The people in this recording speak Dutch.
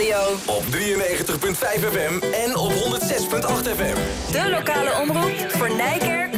radio. Op 93.5 FM en op 106.8 FM. De lokale omroep voor Nijkerk,